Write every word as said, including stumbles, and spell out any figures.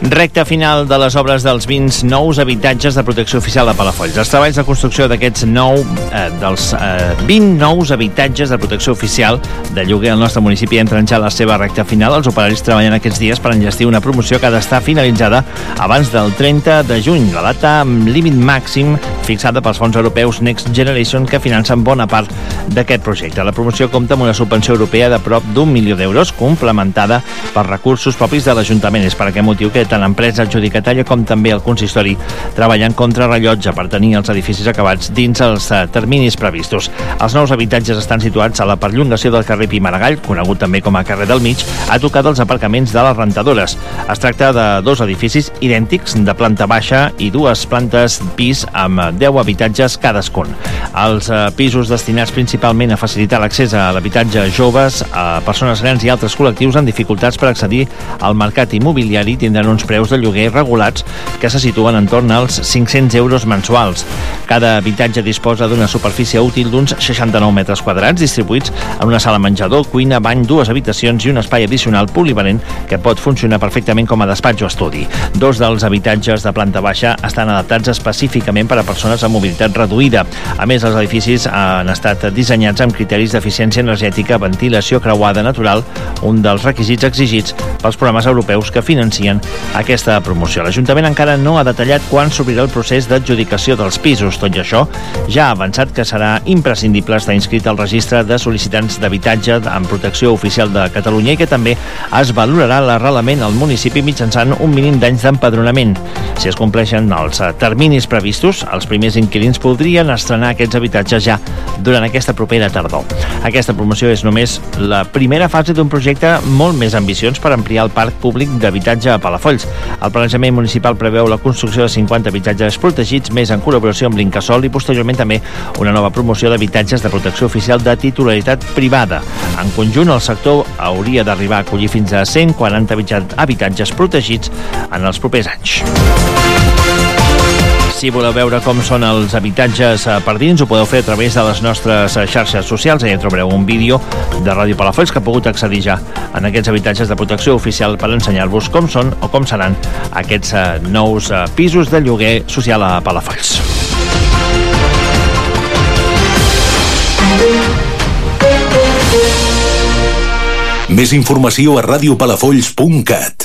Recta final de les obres dels vint nous habitatges de protecció oficial de Palafolls. Els treballs de construcció d'aquests nou, eh, dels eh, vint nous habitatges de protecció oficial de lloguer al nostre municipi entren ja a la seva recta final. Els operaris treballen aquests dies per enllestir una promoció que ha d'estar finalitzada abans del trenta de juny, la data amb límit màxim fixada pels fons europeus Next Generation, que financen bona part d'aquest projecte. La promoció compta amb una subvenció europea de prop d'un milió d'euros, complementada per recursos propis de l'Ajuntament. És per aquest motiu que tant l'empresa adjudicatària com també el consistori treballen contra rellotge per tenir els edificis acabats dins els terminis previstos. Els nous habitatges estan situats a la perllongació del carrer Pi Maragall, conegut també com a carrer del Mig, a tocar dels aparcaments de les rentadores. Es tracta de dos edificis idèntics de planta baixa i dues plantes pis amb deu habitatges cadascun. Els eh, pisos destinats principalment a facilitar l'accés a l'habitatge joves, a persones grans i altres col·lectius amb dificultats per accedir al mercat immobiliari tindran uns preus de lloguer regulats que se situen en torn als cinc-cents euros mensuals. Cada habitatge disposa d'una superfície útil d'uns seixanta-nou metres quadrats distribuïts en una sala menjador, cuina, bany, dues habitacions i un espai addicional polivalent que pot funcionar perfectament com a despatx o estudi. Dos dels habitatges de planta baixa estan adaptats específicament per a persones amb mobilitat reduïda. A més, els edificis han estat dissenyats amb criteris d'eficiència energètica, ventilació creuada natural, un dels requisits exigits pels programes europeus que financien aquesta promoció. L'Ajuntament encara no ha detallat quan s'obrirà el procés d'adjudicació dels pisos. Tot i això, ja ha avançat que serà imprescindible estar inscrit al registre de sol·licitants d'habitatge amb protecció oficial de Catalunya i que també es valorarà l'arrelament al municipi mitjançant un mínim d'anys d'empadronament. Si es compleixen els terminis previstos, els primers inquilins podrien estrenar aquests habitatges ja durant aquesta propera tardor. Aquesta promoció és només la primera fase d'un projecte molt més ambiciós per ampliar el parc públic d'habitatge a Palafolls. El planejament municipal preveu la construcció de cinquanta habitatges protegits, més en col·laboració amb l'Incasòl, i posteriorment també una nova promoció d'habitatges de protecció oficial de titularitat privada. En conjunt, el sector hauria d'arribar a acollir fins a cent quaranta habitatges protegits en els propers anys. Si voleu veure com són els habitatges per dins, ho podeu fer a través de les nostres xarxes socials. Allà trobareu un vídeo de Ràdio Palafolls que ha pogut accedir ja en aquests habitatges de protecció oficial per ensenyar-vos com són o com seran aquests nous pisos de lloguer social a Palafolls. Més informació a radiopalafolls punt cat.